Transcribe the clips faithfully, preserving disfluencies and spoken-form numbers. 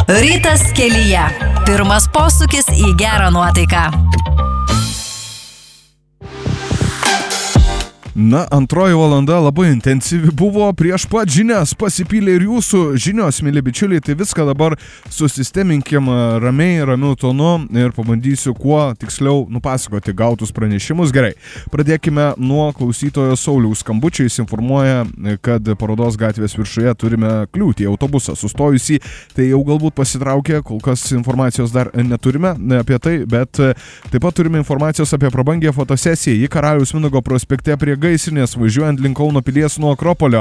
Rytas kelyje. Pirmas posūkis į gerą nuotaiką. Na, antroji valanda labai intensyvi buvo, prieš pat žinias pasipylė ir jūsų žinios, mėly bičiuliai, tai viską dabar susisteminkim ramiai, ramiu tonu ir pabandysiu kuo tiksliau nupasakoti gautus pranešimus. Gerai, pradėkime nuo klausytojo Sauliaus skambučio. Jis informuoja, kad Parodos gatvės viršuje turime kliūtį, autobusą sustojusį, tai jau galbūt pasitraukė, kol kas informacijos dar neturime apie tai, bet taip pat turime informacijos apie prabangią fotosesiją į Karaliaus Mindaugo prospekte prie gaisrinės, važiuojant link Kauno pilies nuo Akropolio.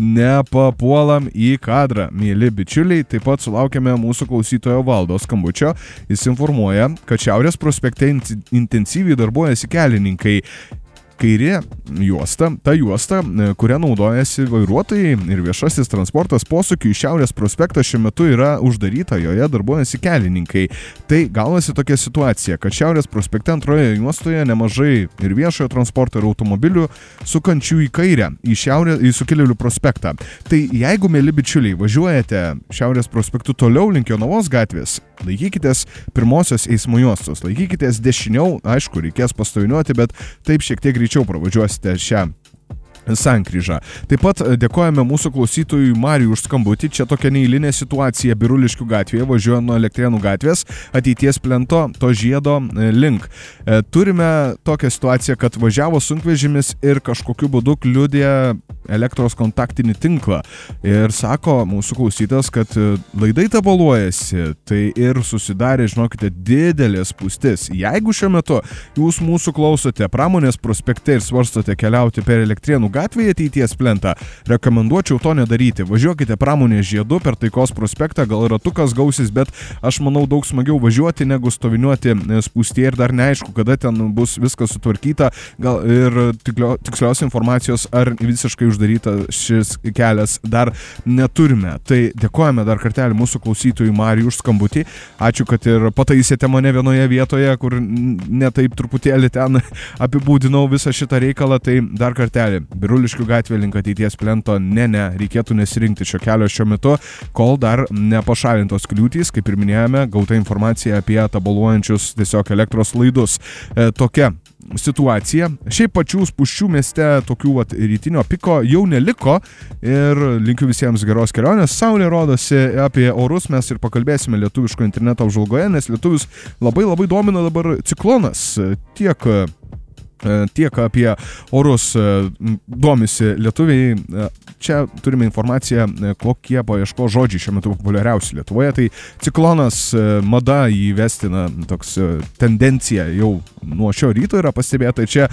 Nepapuolam į kadrą, mėly bičiuliai. Taip pat sulaukėme mūsų klausytojo Valdo skambučio. Jis informuoja, kad Šiaurės prospekte intensyviai darbuojasi kelininkai. Kairė juosta, ta juosta, kuria naudojasi vairuotojai ir viešasis transportas posūkiu į Šiaurės prospektą šiuo metu yra uždaryta, joje darbuojasi kelininkai. Tai gaunasi tokia situacija, kad Šiaurės prospekte antroje juostoje nemažai ir viešojo transporto ir automobilių sukančių į kairę, į šiaurę, į Sukilėlių prospektą. Tai jeigu, mėly bičiuliai, važiuojate Šiaurės prospektu toliau link Jonavos gatvės, laikykitės pirmosios eismo juostos, laikykitės dešiniau, aišku, reikės pastoviniuoti, bet taip šiek tiek greičiau pravažiuosite šią sankryžą. Taip pat dėkojame mūsų klausytojui Marijui už skambutį. Čia tokia neeilinė situacija Biruliškių gatvėje, važiuojant nuo Elektrėnų gatvės ateities plento to žiedo link. Turime tokią situaciją, kad važiavo sunkvežimis ir kažkokiu būdu kliudė elektros kontaktinį tinklą. Ir sako mūsų klausytas, kad laidai tabaluojasi, tai ir susidarė, žinokite, didelė spūstis. Jeigu šiuo metu jūs mūsų klausote Pramonės prospekte ir svarstote keliauti per Elektrėnų gatvėje ateities plentą, rekomenduočiau to nedaryti. Važiuokite Pramonės žiedu per Taikos prospektą, gal ratukas gausis, bet aš manau daug smagiau važiuoti negu stoviniuoti spūstyje ir dar neaišku, kada ten bus viskas sutvarkyta, gal ir tikslios informacijos ar visiškai uždaryta šis kelias dar neturime. Tai dėkojame dar kartelį mūsų klausytojui Marijui už skambutį. Ačiū, kad ir pataisėte mane vienoje vietoje, kur netaip truputėlį ten apibūdinau visą šitą reikalą, tai dar kartelį. Biruliškių gatvė link ateities plento, ne, ne, reikėtų nesirinkti šio kelio šiuo metu, kol dar nepašalintos kliūtys, kaip ir minėjome, gauta informacija apie tabaluojančius tiesiog elektros laidus. E, tokia situacija. Šiaip pačių spūsčių mieste tokių vat, rytinio piko jau neliko ir linkiu visiems geros kelionės. Saulė rodosi, apie orus mes ir pakalbėsime lietuviško interneto apžvalgoje, nes lietuvius labai labai domina dabar ciklonas. Tiek Tiek apie orus domisi lietuviai. Čia turime informaciją, kokie paieško žodžiai šiuo metu populiariausi Lietuvoje. Tai ciklonas, mada įvesti, na, toks tendencija jau nuo šio ryto yra pastebėta. Čia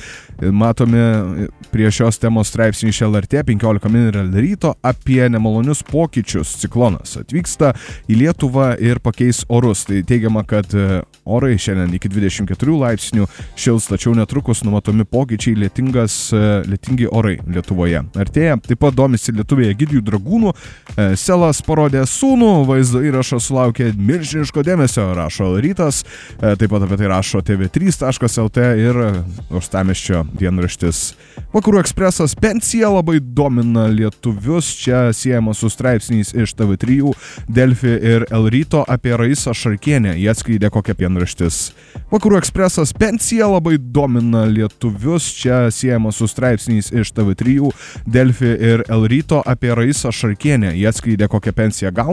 matome prie šios temos straipsnį iš L R T penkiolika min ryto apie nemalonius pokyčius. Ciklonas atvyksta į Lietuvą ir pakeis orus. Tai teigiama, kad orai šiandien iki dvidešimt keturių laipsnių šils, tačiau netrukus numatomi pokyčiai, lietingas, lietingi orai Lietuvoje. Artėja, taip pat domisi lietuviai Egidijų Dragūnų. Selas parodė sūnų, vaizdo įrašas sulaukė milžiniško dėmesio, rašo Rytas. Taip pat apie tai rašo T V trys taškas L T ir Uostamiesčio dienraštis Vakarų ekspresas. Pensija labai domina lietuvius. Čia siejama su straipsniais iš T V trys, Delfi ir L Ryto apie Raisą Šarkienę. Jie atskleidė kokią dienraštis. Vakarų ekspresas. Pensija labai domina lietuvius. Čia siejama su straipsniais iš T V trys, Delfi ir L Ryto apie Raisą Šarkienę. Jie atskleidė kokią pensiją gauna.